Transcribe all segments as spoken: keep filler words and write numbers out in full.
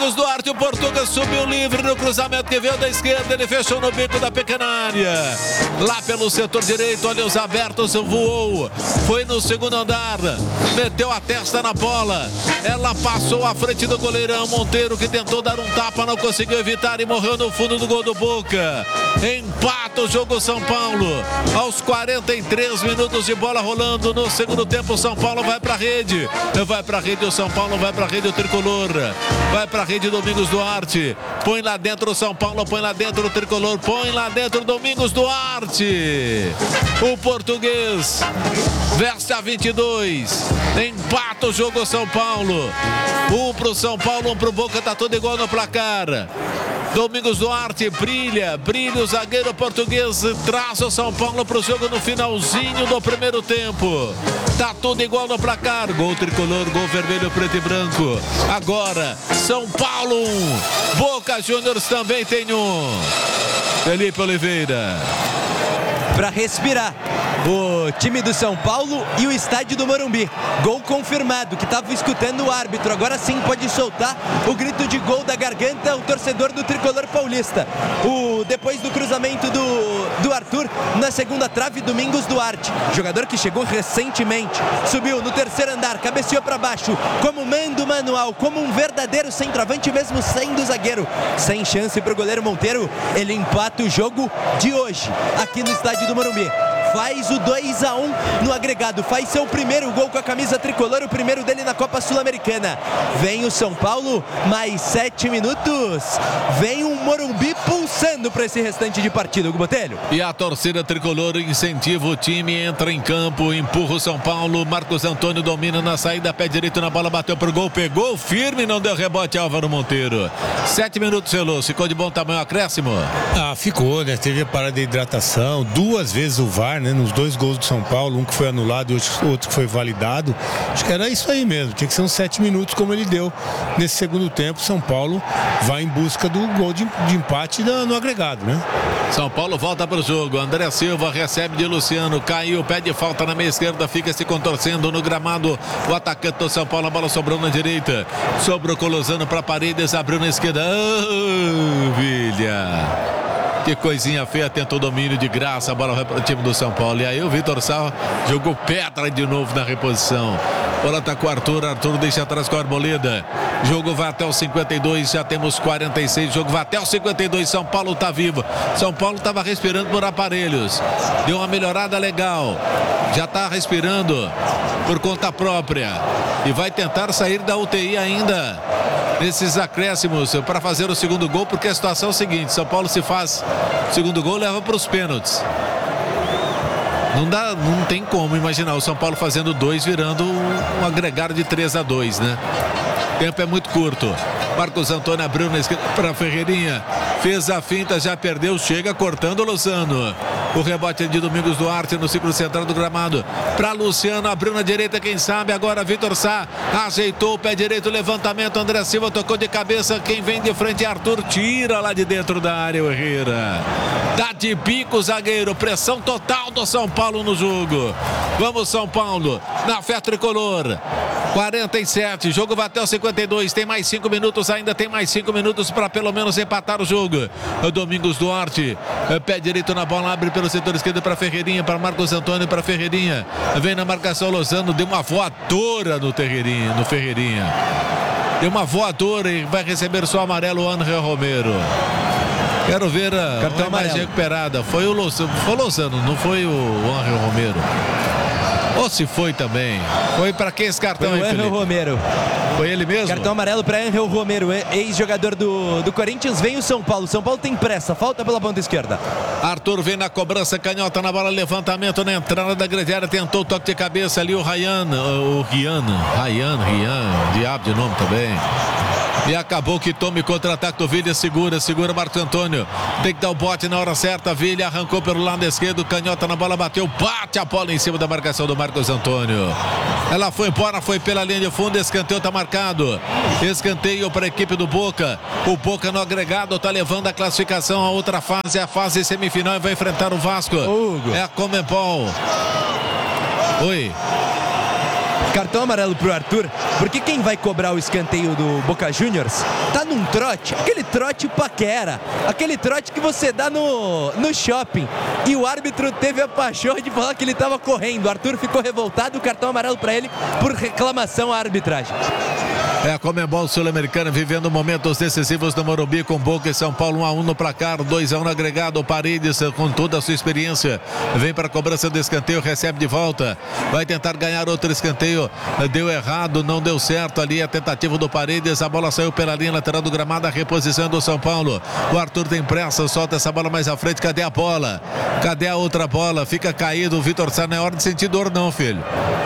Domingos Duarte, o Portuga subiu livre no cruzamento que veio da esquerda, ele fechou no bico da pequena área. Lá pelo setor direito, olhos abertos, voou, foi no segundo andar, meteu a testa na bola, ela passou à frente do goleirão Monteiro, que tentou dar um tapa, não conseguiu evitar e morreu no fundo do gol do Boca. Empata o jogo São Paulo, aos quarenta e três minutos de bola rolando no segundo tempo. O São Paulo vai pra rede, vai pra rede o São Paulo, vai pra rede o Tricolor, vai pra rede Domingos Duarte, põe lá dentro o São Paulo, põe lá dentro o Tricolor, põe lá dentro o Domingos Duarte. O português veste a vinte e dois, empata o jogo São Paulo, um pro São Paulo, um pro Boca, tá tudo igual no placar. Domingos Duarte brilha, brilha o zagueiro português, traz o São Paulo pro jogo no finalzinho do primeiro tempo. Tá tudo igual no placar, gol tricolor, gol vermelho, preto e branco. Agora, São Paulo um, Boca Juniors também tem um. Felipe Oliveira. Para respirar, o time do São Paulo e o estádio do Morumbi. Gol confirmado, que estava escutando o árbitro. Agora sim pode soltar o grito de gol da garganta o torcedor do Tricolor Paulista. O, depois do cruzamento do, do Arthur na segunda trave, Domingos Duarte, jogador que chegou recentemente, subiu no terceiro andar, cabeceou para baixo, como mando manual, como um verdadeiro centroavante, mesmo sendo zagueiro. Sem chance para o goleiro Monteiro, ele empata o jogo de hoje, aqui no estádio do Morumbi. Faz o dois a um no agregado, faz seu primeiro gol com a camisa tricolor, o primeiro dele na Copa Sul-Americana. Vem o São Paulo, mais sete minutos, vem um Morumbi pulsando para esse restante de partida, Hugo Botelho. E a torcida tricolor incentiva o time, entra em campo, empurra o São Paulo, Marcos Antônio domina na saída, pé direito na bola, bateu pro gol, pegou firme, não deu rebote, Álvaro Monteiro. Sete minutos, Veloso, ficou de bom tamanho, acréscimo? Ah, ficou, né? Teve a parada de hidratação, duas vezes o V A R, né? Nos dois gols do São Paulo, um que foi anulado e outro que foi validado. Acho que era isso aí mesmo, tinha que ser uns sete minutos como ele deu. Nesse segundo tempo, São Paulo vai em busca do gol de, de empate no, no agregado, né? São Paulo volta para o jogo, André Silva recebe de Luciano, caiu, pede falta na meia esquerda, fica se contorcendo no gramado, o atacante do São Paulo, a bola sobrou na direita, sobrou Colosano para Paredes, abriu na esquerda, oh, Vilha. Que coisinha feia, tentou domínio de graça, a bola vai para o time do São Paulo. E aí o Vitor Sá jogou pedra de novo na reposição. Bola tá com o Arthur, Arthur deixa atrás com a Arboleda. Jogo vai até os cinquenta e dois, já temos quarenta e seis, jogo vai até os cinquenta e dois, São Paulo tá vivo. São Paulo tava respirando por aparelhos, deu uma melhorada legal, já tá respirando por conta própria e vai tentar sair da U T I ainda nesses acréscimos para fazer o segundo gol, porque a situação é o seguinte: São Paulo se faz o segundo gol, leva para os pênaltis. Não dá, não tem como imaginar o São Paulo fazendo dois, virando um agregado de três a dois, né? O tempo é muito curto. Marcos Antônio abriu na esquerda para Ferreirinha, fez a finta, já perdeu, chega cortando o Lozano. O rebote de Domingos Duarte no ciclo central do gramado para Luciano, abriu na direita, quem sabe agora Vitor Sá ajeitou o pé direito, levantamento, André Silva tocou de cabeça, quem vem de frente é Arthur, tira lá de dentro da área o Herrera. Dá de bico o zagueiro, pressão total do São Paulo no jogo. Vamos São Paulo, na fé tricolor. quarenta e sete, jogo vai até os cinquenta e dois, tem mais cinco minutos, ainda tem mais cinco minutos para pelo menos empatar o jogo. O Domingos Duarte, pé direito na bola, abre pelo setor esquerdo para Ferreirinha, para Marcos Antônio, para Ferreirinha, vem na marcação Lozano, deu uma voadora no Ferreirinha, no Ferreirinha. Deu uma voadora e vai receber só amarelo o Ángel Romero. Quero ver a Cartão imagem amarelo. recuperada. Foi o Lozano, foi o Lozano, não foi o Ángel Romero. Ou se foi também. Foi para quem esse cartão Foi aí, o Ángel Felipe? Romero. Foi ele mesmo? Cartão amarelo para Ángel Romero, ex-jogador do, do Corinthians. Vem o São Paulo. São Paulo tem pressa, falta pela ponta esquerda. Arthur vem na cobrança, canhota na bola, levantamento na entrada da grande área, tentou o toque de cabeça ali o Ryan, o Rian, Ryan, Rian, diabo de nome também. E acabou que tome contra-ataque do Vilha, segura, segura Marcos Antônio. Tem que dar o bote na hora certa, Vilha arrancou pelo lado esquerdo, canhota na bola, bateu, bate a bola em cima da marcação do Marcos Antônio. Ela foi embora, foi pela linha de fundo, escanteio tá marcado. Escanteio para a equipe do Boca. O Boca no agregado tá levando a classificação a outra fase, a fase semifinal, e vai enfrentar o Vasco. Hugo. É a Conmebol. Oi. cartão amarelo pro Arthur, porque quem vai cobrar o escanteio do Boca Juniors tá num trote, aquele trote paquera, aquele trote que você dá no, no shopping, e o árbitro teve a paixão de falar que ele tava correndo. O Arthur ficou revoltado, o cartão amarelo para ele por reclamação à arbitragem. É a Comembol Sul-Americana vivendo momentos decisivos no Morumbi, com Boca e São Paulo, um a um no placar, dois a um no agregado. Paredes, com toda a sua experiência, vem para a cobrança do escanteio, recebe de volta, vai tentar ganhar outro escanteio, deu errado, não deu certo ali a tentativa do Paredes, a bola saiu pela linha lateral do gramado, a reposição do São Paulo. O Arthur tem pressa, solta essa bola mais à frente, cadê a bola? Cadê a outra bola? Fica caído, o Vitor Sá, não é hora de sentir dor não, filho.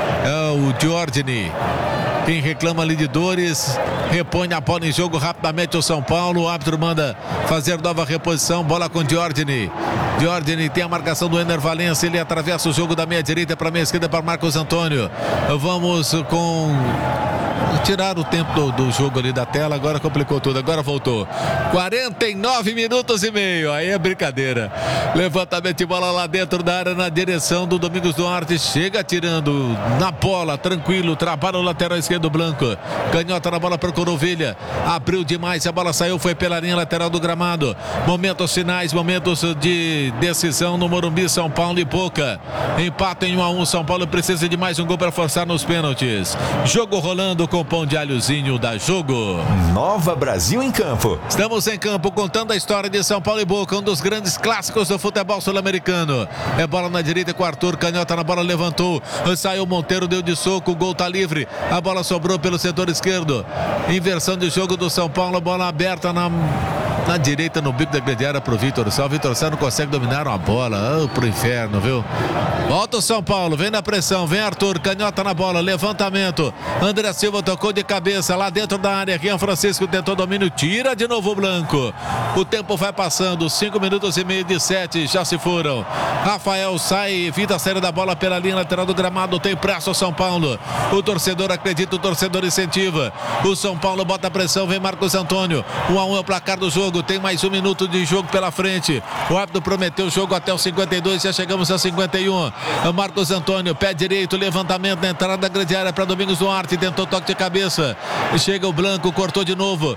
É o Giordini quem reclama ali de dores, repõe a bola em jogo rapidamente o São Paulo. O árbitro manda fazer nova reposição, bola com Giordini. Giordini tem a marcação do Ener Valencia, ele atravessa o jogo da meia direita para a meia esquerda para Marcos Antônio. Vamos com... tirar o tempo do, do jogo ali da tela, agora complicou tudo, agora voltou. quarenta e nove minutos e meio, aí é brincadeira. Levantamento de bola lá dentro da área, na direção do Domingos Duarte, chega tirando na bola, tranquilo, trabalha o lateral esquerdo Blanco, canhota na bola para o Corovilha, abriu demais, a bola saiu, foi pela linha lateral do gramado. Momentos finais, momentos de decisão no Morumbi, São Paulo e Boca. Empate em um a um, São Paulo precisa de mais um gol para forçar nos pênaltis. Jogo rolando com pão de alhozinho da Jogo. Nova Brasil em campo. Estamos em campo contando a história de São Paulo e Boca, um dos grandes clássicos do futebol sul-americano. É bola na direita com o Arthur, canhota na bola, levantou, saiu Monteiro, deu de soco, o gol tá livre, a bola sobrou pelo setor esquerdo. Inversão de jogo do São Paulo, bola aberta na... na direita, no bico da grande área pro Vitor Sá. O Vitor Sá não consegue dominar uma bola. Oh, pro inferno, viu? Volta o São Paulo, vem na pressão, vem Arthur, canhota na bola, levantamento. André Silva tocou de cabeça lá dentro da área. Rian Francisco tentou domínio, tira de novo o Blanco. O tempo vai passando, cinco minutos e meio de sete, já se foram. Rafael sai, evita a saída da bola pela linha lateral do gramado. Tem pressa o São Paulo. O torcedor acredita, o torcedor incentiva. O São Paulo bota a pressão, vem Marcos Antônio. um a um é o placar do jogo. Tem mais um minuto de jogo pela frente. O árbitro prometeu o jogo até os cinquenta e dois, já chegamos a cinquenta e um. Marcos Antônio, pé direito, levantamento na entrada da grande área para Domingos Duarte, tentou toque de cabeça. Chega o Blanco, cortou de novo.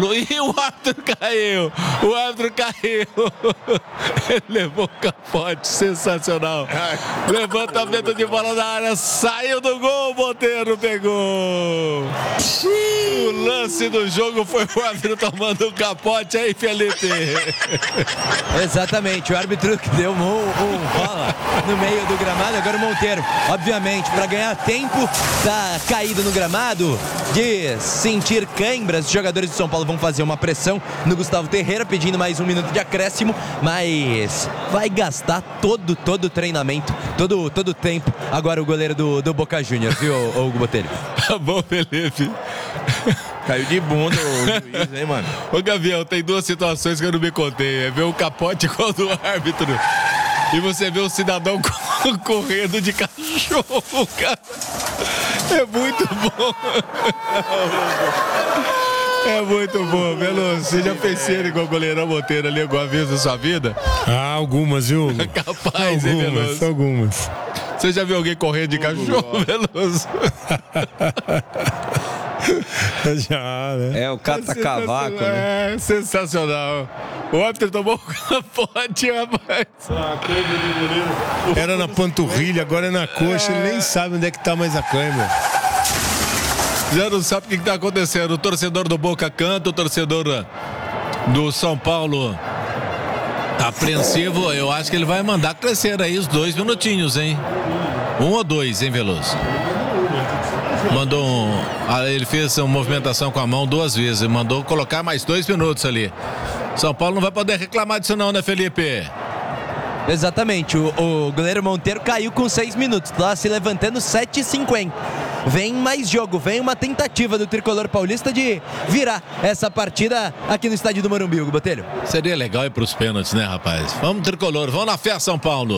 E o árbitro caiu. O árbitro caiu. Ele levou o capote, sensacional. Levantamento de bola na área, saiu do gol, Monteiro pegou. O lance do jogo foi o árbitro tomando o capote aí, Felipe. Exatamente, o árbitro que deu um, um rola no meio do gramado. Agora o Monteiro, obviamente, para ganhar tempo, tá caído no gramado, de sentir câimbras. Os jogadores de São Paulo vão fazer uma pressão no Gustavo Ferreira, pedindo mais um minuto de acréscimo, mas vai gastar todo, todo o treinamento, todo, todo o tempo. Agora o goleiro do, do Boca Juniors, viu, Hugo Botelho? Tá bom, Felipe. Caiu de bunda o juiz, hein, mano? Ô, Gavião, tem duas situações que eu não me contei. É ver o capote igual do árbitro e você vê o cidadão correndo de cachorro, cara. É muito bom. É muito bom, Veloso. Você já fez cena igual o goleirão Monteiro ali alguma vez na sua vida? Ah, algumas, viu? Capaz, algumas, hein, Veloso? Algumas. Você já viu alguém correndo de cachorro, Veloso? Já, né? É o cata-cavaco, é né? É sensacional. O árbitro tomou um capote, rapaz. Era na panturrilha, agora é na coxa. Ele nem sabe onde é que tá mais a câimbra. Já não sabe o que está acontecendo. O torcedor do Boca canta, o torcedor do São Paulo apreensivo. Eu acho que ele vai mandar crescer aí os dois minutinhos, hein? Um ou dois, hein, Veloso? Mandou um, ele fez uma movimentação com a mão duas vezes, mandou colocar mais dois minutos ali. São Paulo não vai poder reclamar disso não, né, Felipe? Exatamente, o, o goleiro Monteiro caiu com seis minutos, lá se levantando sete e cinquenta. Vem mais jogo, vem uma tentativa do tricolor paulista de virar essa partida aqui no estádio do Morumbi, Hugo Botelho. Seria legal ir para os pênaltis, né, rapaz? Vamos, tricolor, vamos na fé, São Paulo.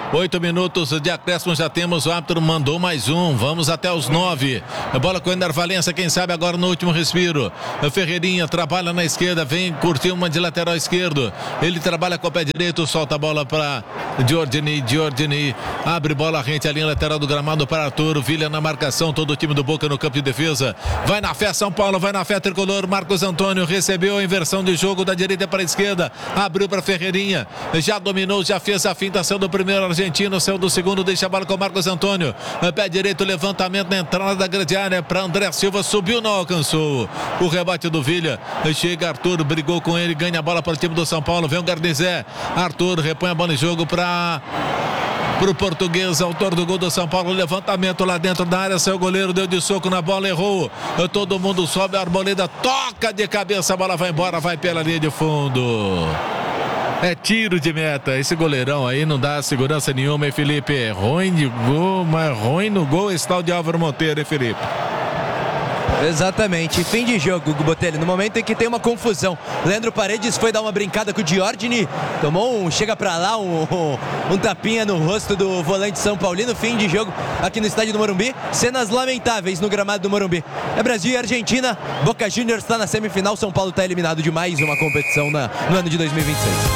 Oito minutos de acréscimo, já temos, o árbitro mandou mais um, vamos até os nove. A bola com o Ender Valência, quem sabe agora no último respiro. O Ferreirinha trabalha na esquerda, vem curtir uma de lateral esquerdo. Ele trabalha com o pé direito, solta a bola para Giordini, Giordini abre bola rente, a linha lateral do gramado para Arthur. Vilha na marcação, todo o time do Boca no campo de defesa. Vai na fé São Paulo, vai na fé tricolor. Marcos Antônio recebeu a inversão de jogo da direita para a esquerda, abriu para Ferreirinha, já dominou, já fez a finta, saiu do primeiro argentino, saiu do segundo, deixa a bola com o Marcos Antônio. Pé direito, levantamento na entrada da grande área para André Silva, subiu, não alcançou. O rebate do Vilha, chega Arthur, brigou com ele, ganha a bola para o time do São Paulo. Vem o Garnizé, Arthur repõe a bola em jogo para pro português, autor do gol do São Paulo. Levantamento lá dentro da área, saiu o goleiro, deu de soco na bola, errou. Todo mundo sobe, a Arboleda toca de cabeça, a bola vai embora, vai pela linha de fundo. É tiro de meta. Esse goleirão aí não dá segurança nenhuma, hein, Felipe? É ruim de gol, mas ruim no gol está o de Álvaro Monteiro, hein, Felipe? Exatamente, fim de jogo, Botelho, no momento em que tem uma confusão. Leandro Paredes foi dar uma brincada com o Giordini, tomou um, chega pra lá, um, um, um tapinha no rosto do volante São Paulino. Fim de jogo aqui no estádio do Morumbi, cenas lamentáveis no gramado do Morumbi. É Brasil e Argentina, Boca Juniors está na semifinal, São Paulo está eliminado de mais uma competição na, no ano de dois mil e vinte e seis.